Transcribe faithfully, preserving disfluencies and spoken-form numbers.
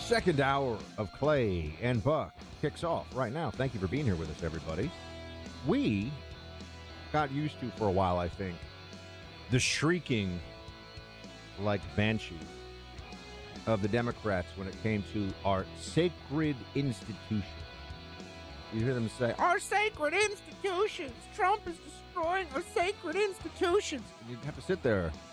Second hour of Clay and Buck kicks off right now. Thank you for being here with us, everybody. We got used to, for a while, I think, the shrieking like banshee of the Democrats when it came to our sacred institutions. You hear them say, our sacred institutions. Trump is destroying our sacred institutions. And you'd have to sit there